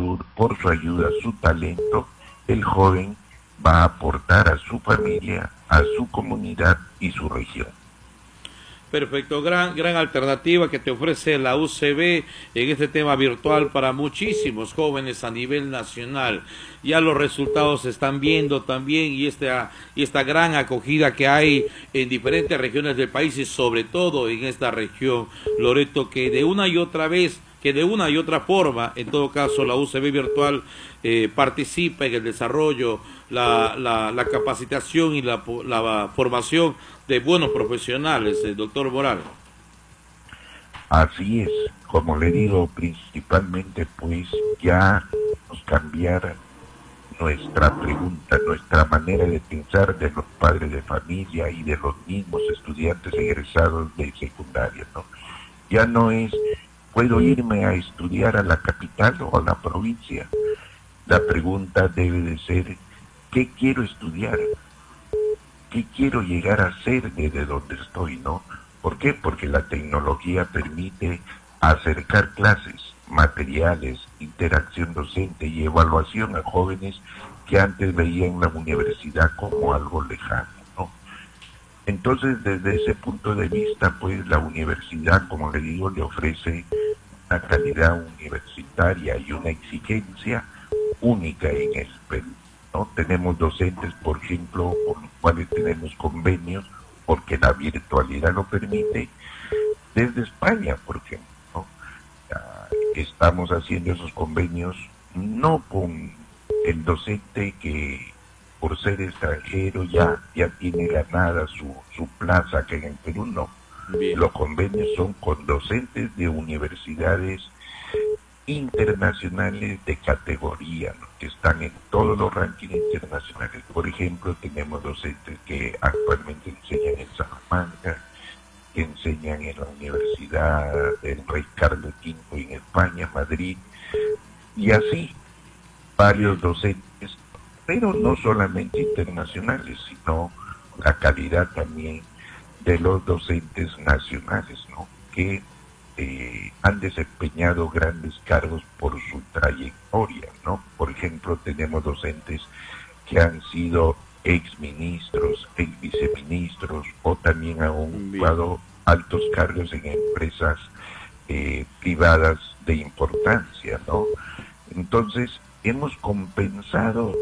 por su ayuda, su talento, el joven va a aportar a su familia, a su comunidad y su región. Perfecto, gran alternativa que te ofrece la UCB en este tema virtual para muchísimos jóvenes a nivel nacional. Ya los resultados se están viendo también y esta gran acogida que hay en diferentes regiones del país y sobre todo en esta región, Loreto, que de una y otra vez, que de una y otra forma, en todo caso la UCB virtual participa en el desarrollo, la capacitación y la formación de buenos profesionales, doctor Morales. Así es, como le digo, principalmente pues ya nos cambiar nuestra pregunta, nuestra manera de pensar de los padres de familia y de los mismos estudiantes egresados de secundaria, ¿no? Ya no es, ¿puedo irme a estudiar a la capital o a la provincia? La pregunta debe de ser, ¿qué quiero estudiar? ¿Qué quiero llegar a ser desde donde estoy, no? ¿Por qué? Porque la tecnología permite acercar clases, materiales, interacción docente y evaluación a jóvenes que antes veían la universidad como algo lejano, ¿no? Entonces, desde ese punto de vista, pues la universidad, como le digo, le ofrece una calidad universitaria y una exigencia única en el Perú, ¿no? Tenemos docentes, por ejemplo, con los cuales tenemos convenios, porque la virtualidad lo permite, desde España, por ejemplo, ¿no? Estamos haciendo esos convenios no con el docente que por ser extranjero ya tiene ganada su plaza acá en el Perú, no. Bien. Los convenios son con docentes de universidades internacionales de categoría, ¿no? Que están en todos los rankings internacionales. Por ejemplo, tenemos docentes que actualmente enseñan en Salamanca, que enseñan en la Universidad del Rey Carlos V en España, Madrid, y así varios docentes, pero no solamente internacionales, sino la calidad también de los docentes nacionales, ¿no? Que han desempeñado grandes cargos por su trayectoria, ¿no? Por ejemplo, tenemos docentes que han sido exministros, exviceministros, o también han ocupado altos cargos en empresas privadas de importancia, ¿no? Entonces, hemos compensado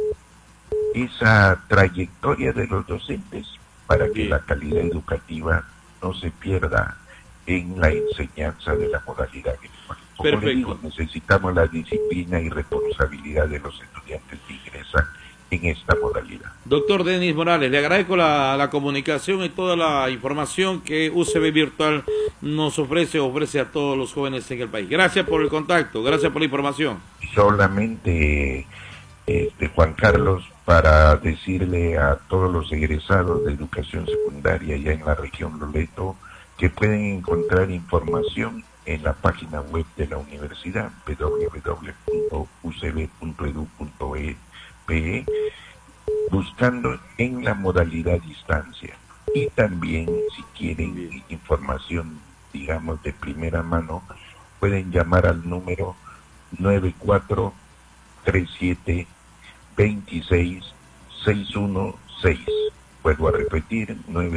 esa trayectoria de los docentes para que la calidad educativa no se pierda en la enseñanza de la modalidad virtual. Como le digo, necesitamos la disciplina y responsabilidad de los estudiantes que ingresan en esta modalidad. Doctor Denis Morales, le agradezco la comunicación y toda la información que UCB Virtual nos ofrece a todos los jóvenes en el país. Gracias por el contacto, gracias por la información. Solamente, Juan Carlos, para decirle a todos los egresados de educación secundaria ya en la región Loreto, que pueden encontrar información en la página web de la universidad, www.ucb.edu.pe, buscando en la modalidad distancia. Y también, si quieren información, digamos, de primera mano, pueden llamar al número 9437-26-616. Vuelvo a repetir,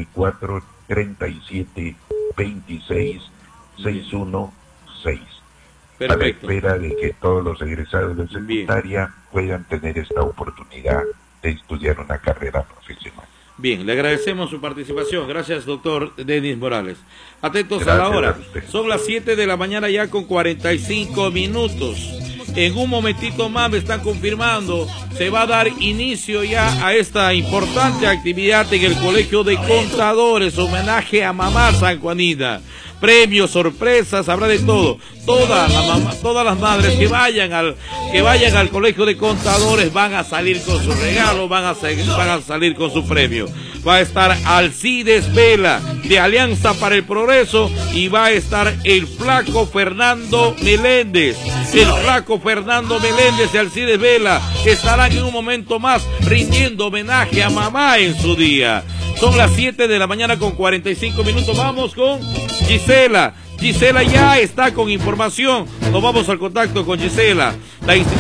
9437-26-616. A la espera de que todos los egresados de secundaria puedan tener esta oportunidad de estudiar una carrera profesional. Bien, le agradecemos su participación. Gracias, doctor Denis Morales. Atentos a la hora. Son las 7 de la mañana ya con 45 minutos. En un momentito más me están confirmando, se va a dar inicio ya a esta importante actividad en el Colegio de Contadores, homenaje a mamá sanjuanina. Premios, sorpresas, habrá de todo. Todas las madres que vayan al Colegio de Contadores van a salir con su regalo, van a salir con su premio. Va a estar Alcides Vela de Alianza para el Progreso y va a estar el flaco Fernando Meléndez. El flaco Fernando Meléndez y Alcides Vela estarán en un momento más rindiendo homenaje a mamá en su día. Son las 7 de la mañana con 45 minutos. Vamos con Gisela. Gisela ya está con información. Nos vamos al contacto con Gisela.